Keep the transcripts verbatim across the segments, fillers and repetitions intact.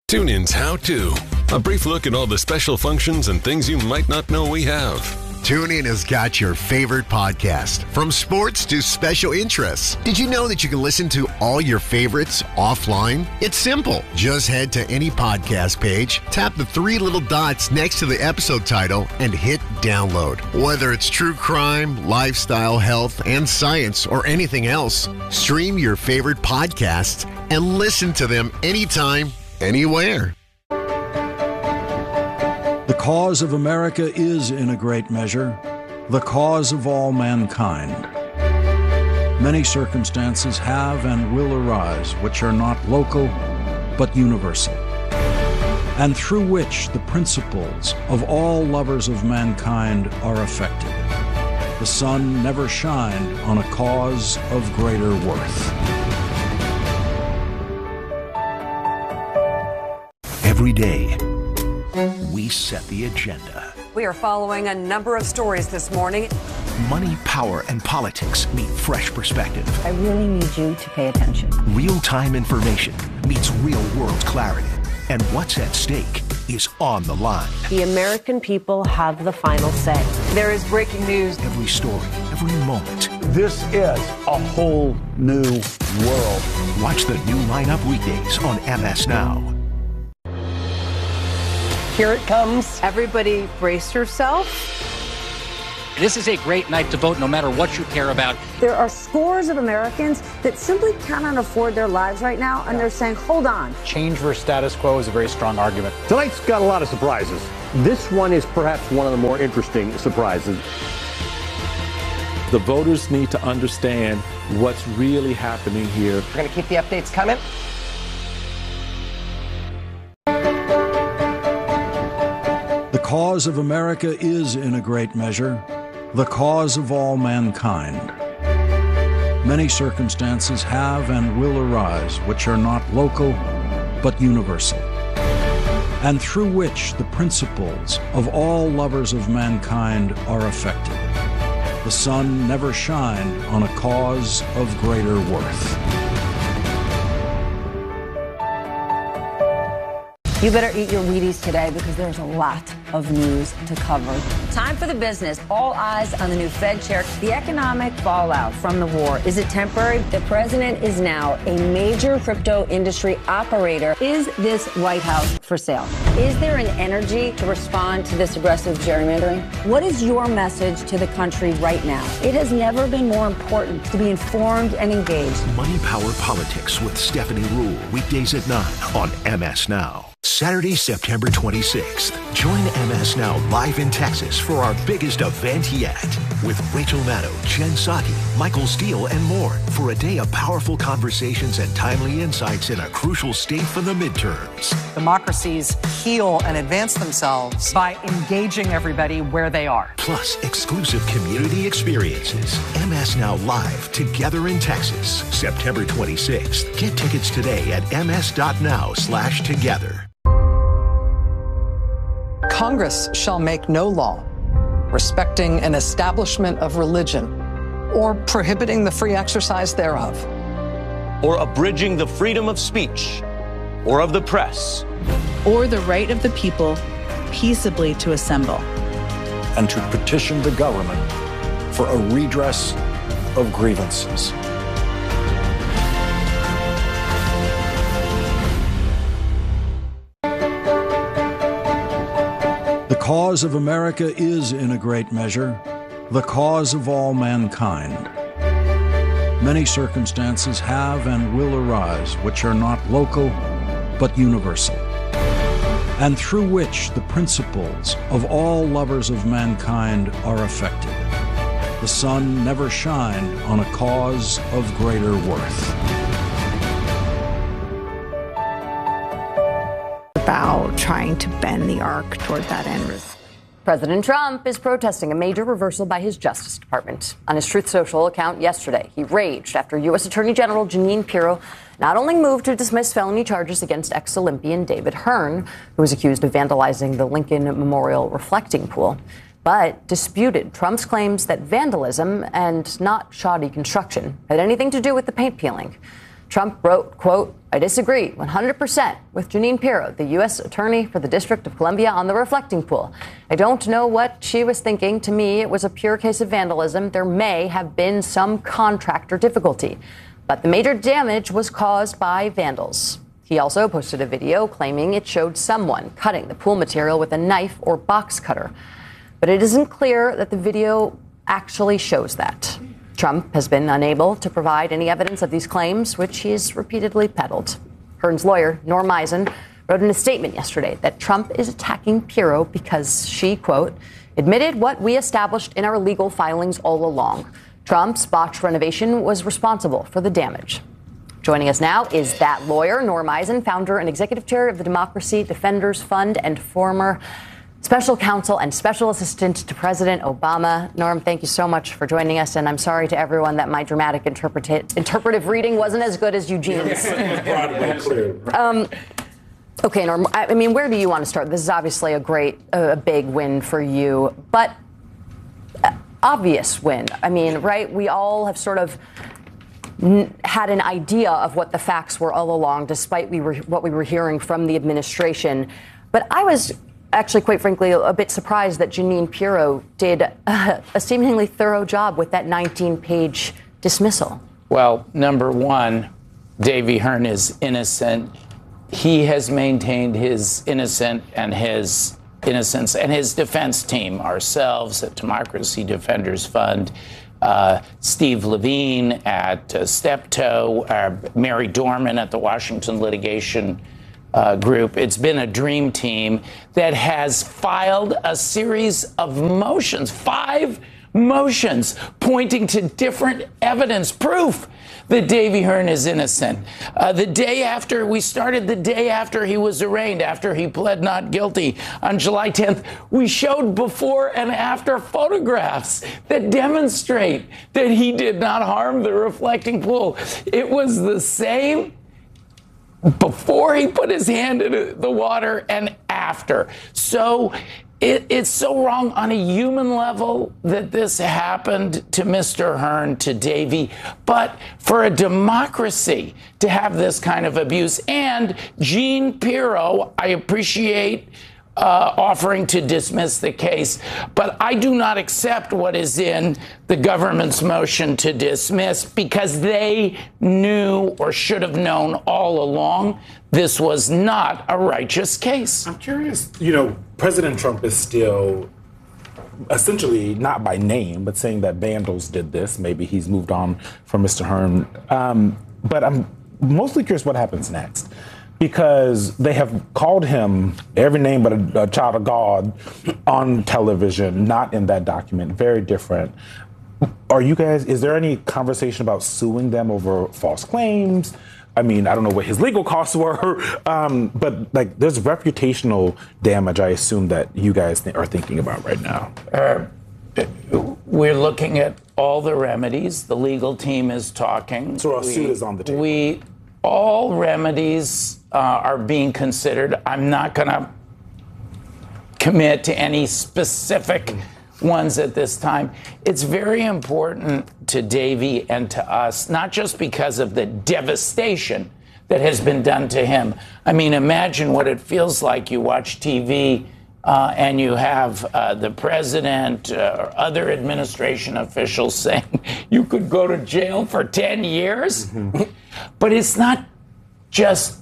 TuneIn's How To. A brief look at all the special functions and things you might not know we have. TuneIn has got your favorite podcast, from sports to special interests. Did you know that you can listen to all your favorites offline? It's simple. Just head to any podcast page, tap the three little dots next to the episode title, and hit download. Whether it's true crime, lifestyle, health, and science, or anything else, stream your favorite podcasts and listen to them anytime, anywhere. The cause of America is, in a great measure, the cause of all mankind. Many circumstances have and will arise which are not local, but universal, and through which the principles of all lovers of mankind are affected. The sun never shined on a cause of greater worth. Every day, we set the agenda. We are following a number of stories this morning. Money, power, and politics meet fresh perspective. I really need you to pay attention. Real-time information meets real-world clarity. And what's at stake is on the line. The American people have the final say. There is breaking news. Every story, every moment. This is a whole new world. Watch the new lineup weekdays on M S Now. Here it comes. Everybody brace yourself. This is a great night to vote no matter what you care about. There are scores of Americans that simply cannot afford their lives right now, and they're saying, hold on. Change versus status quo is a very strong argument. Tonight's got a lot of surprises. This one is perhaps one of the more interesting surprises. The voters need to understand what's really happening here. We're going to keep the updates coming. The cause of America is, in a great measure, the cause of all mankind. Many circumstances have and will arise which are not local, but universal, and through which the principles of all lovers of mankind are affected. The sun never shined on a cause of greater worth. You better eat your Wheaties today because there's a lot of news to cover. Time for the business. All eyes on the new Fed chair. The economic fallout from the war. Is it temporary? The president is now a major crypto industry operator. Is this White House for sale? Is there an energy to respond to this aggressive gerrymandering? What is your message to the country right now? It has never been more important To be informed and engaged. Money, Power, Politics with Stephanie Rule. Weekdays at nine on M S Now. Saturday, September twenty-sixth. Join M S Now live in Texas for our biggest event yet. With Rachel Maddow, Jen Psaki, Michael Steele, and more for a day of powerful conversations and timely insights in a crucial state for the midterms. Democracies heal and advance themselves by engaging everybody where they are. Plus, exclusive community experiences. M S Now Live, together in Texas, September twenty-sixth. Get tickets today at ms.now slash together. Congress shall make no law respecting an establishment of religion or prohibiting the free exercise thereof, or abridging the freedom of speech or of the press, or the right of the people peaceably to assemble, and to petition the government for a redress of grievances. The cause of America is, in a great measure, the cause of all mankind. Many circumstances have and will arise which are not local, but universal, and through which the principles of all lovers of mankind are affected. The sun never shined on a cause of greater worth. About trying to bend the arc toward that end result. President Trump is protesting a major reversal by his Justice Department. On his Truth Social account yesterday, he raged after U S Attorney General Jeanine Pirro not only moved to dismiss felony charges against ex-Olympian David Hearn, who was accused of vandalizing the Lincoln Memorial reflecting pool, but disputed Trump's claims that vandalism and not shoddy construction had anything to do with the paint peeling. Trump wrote, quote, "I disagree one hundred percent with Jeanine Pirro, the U S attorney for the District of Columbia, on the reflecting pool. I don't know what she was thinking. To me, it was a pure case of vandalism. There may have been some contractor difficulty, but the major damage was caused by vandals." He also posted a video claiming it showed someone cutting the pool material with a knife or box cutter. But it isn't clear that the video actually shows that. Trump has been unable to provide any evidence of these claims, which he has repeatedly peddled. Hearn's lawyer, Norm Eisen, wrote in a statement yesterday that Trump is attacking Pirro because she, quote, "admitted what we established in our legal filings all along. Trump's botched renovation was responsible for the damage." Joining us now is that lawyer, Norm Eisen, founder and executive chair of the Democracy Defenders Fund and former special counsel and special assistant to President Obama. Norm, thank you so much for joining us. And I'm sorry to everyone that my dramatic interpreta- interpretive reading wasn't as good as Eugene's. um, okay, Norm, I mean, where do you want to start? This is obviously a great, uh, a big win for you, but uh, obvious win. I mean, right? We all have sort of n- had an idea of what the facts were all along, despite we were, what we were hearing from the administration. But I was actually, quite frankly, a bit surprised that Jeanine Pirro did a, a seemingly thorough job with that nineteen-page dismissal. Well, number one, Davy Hearn is innocent. He has maintained his innocent and his innocence, and his defense team, ourselves at Democracy Defenders Fund, uh, Steve Levine at uh, Steptoe, uh, Mary Dorman at the Washington Litigation Uh, group. It's been a dream team that has filed a series of motions, five motions, pointing to different evidence, proof that Davy Hearn is innocent. Uh, the day after, we started the day after he was arraigned, after he pled not guilty on July tenth, we showed before and after photographs that demonstrate that he did not harm the reflecting pool. It was the same before he put his hand in the water and after. So it, it's so wrong on a human level that this happened to Mister Hearn, to Davy, but for a democracy to have this kind of abuse. And Jeanine Pirro, I appreciate Uh, offering to dismiss the case, but I do not accept what is in the government's motion to dismiss, because they knew or should have known all along this was not a righteous case. I'm curious, you know, President Trump is still essentially, not by name, but saying that vandals did this. Maybe he's moved on from Mister Hearn. Um, but I'm mostly curious what happens next, because they have called him every name but a, a child of God on television, not in that document, very different. Are you guys, is there any conversation about suing them over false claims? I mean, I don't know what his legal costs were, um, but like there's reputational damage, I assume, that you guys th- are thinking about right now. Uh, we're looking at all the remedies. The legal team is talking. So a we, suit is on the table. We, all remedies uh, are being considered. I'm not going to commit to any specific ones at this time. It's very important to Davy and to us, not just because of the devastation that has been done to him. I mean, imagine what it feels like. You watch T V uh, and you have uh, the president uh, or other administration officials saying you could go to jail for ten years. Mm-hmm. But it's not just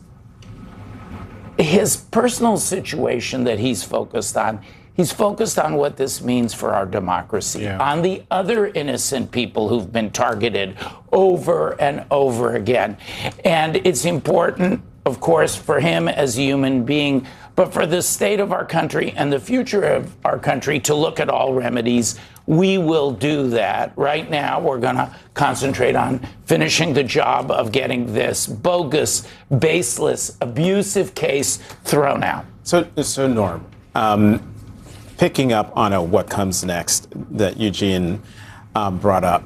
his personal situation that he's focused on. He's focused on what this means for our democracy, yeah. on the other innocent people who've been targeted over and over again. And it's important, of course, for him as a human being, but for the state of our country and the future of our country to look at all remedies. We will do that. Right now, we're going to concentrate on finishing the job of getting this bogus, baseless, abusive case thrown out. So, so Norm, um, picking up on a what comes next that Eugene um, brought up,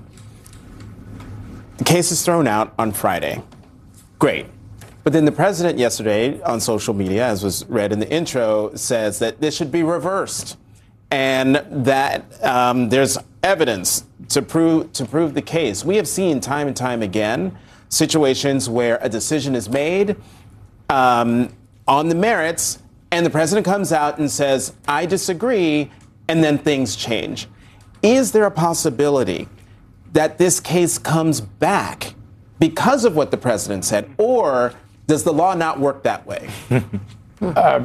the case is thrown out on Friday. Great. But then the president yesterday on social media, as was read in the intro, says that this should be reversed, and that um, there's evidence to prove to prove the case. We have seen time and time again situations where a decision is made um, on the merits, and the president comes out and says, I disagree, and then things change. Is there a possibility that this case comes back because of what the president said, or does the law not work that way? uh,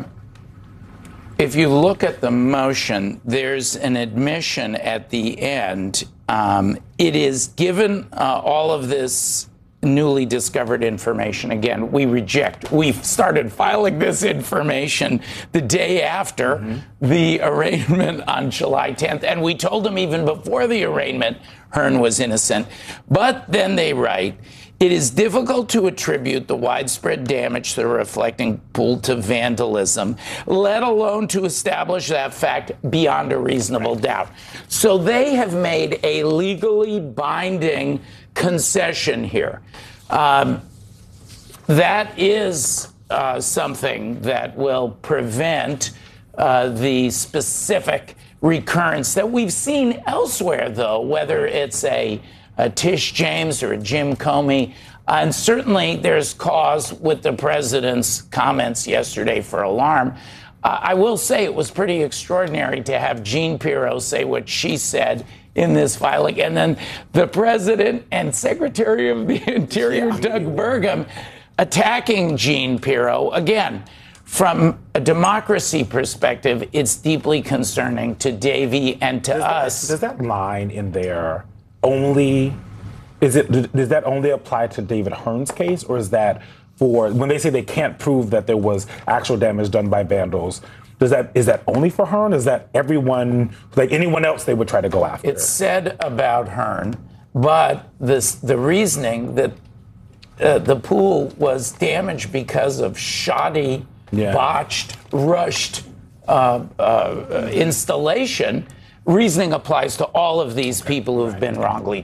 if you look at the motion, there's an admission at the end. Um, it is given uh, all of this newly discovered information. Again, we reject. We started filing this information the day after mm-hmm. the arraignment on July tenth, and we told them even before the arraignment Hearn was innocent. But then they write, it is difficult to attribute the widespread damage to the reflecting pool to vandalism, let alone to establish that fact beyond a reasonable doubt. So they have made a legally binding concession here. Um, that is uh, something that will prevent uh, the specific recurrence that we've seen elsewhere, though, whether it's a, a Tish James or a Jim Comey. And certainly there's cause with the president's comments yesterday for alarm. Uh, I will say it was pretty extraordinary to have Jean Pirro say what she said in this filing, and then the president and Secretary of the Interior, yeah. Doug Burgum, attacking Jean Pirro. Again, from a democracy perspective, it's deeply concerning to Davey and to does us. That, does that line in there only, is it, does that only apply to David Hearn's case, or is that for, when they say they can't prove that there was actual damage done by vandals, Does that is that only for Hearn? Is that everyone, like anyone else, they would try to go after? It's said about Hearn, but this the reasoning that uh, the pool was damaged because of shoddy, yeah. botched, rushed uh, uh, installation. Reasoning applies to all of these people who've been wrongly